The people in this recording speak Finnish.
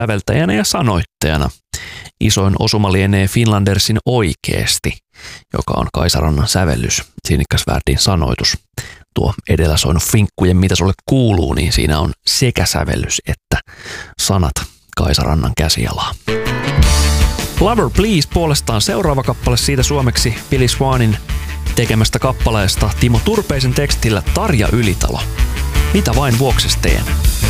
säveltäjänä ja sanoittajana. Isoin osuma lienee Finlandersin Oikeesti, joka on Kaisa Rannan sävellys, Sinnikkas Värdin sanoitus. Tuo edellä soinut Finkkujen Mitä sulle kuuluu, niin siinä on sekä sävellys että sanat Kaisa Rannan käsialaa. Lover Please puolestaan seuraava kappale siitä suomeksi Billy Swanin tekemästä kappaleesta Timo Turpeisen tekstillä Tarja Ylitalo. Mitä vain vuokses teen.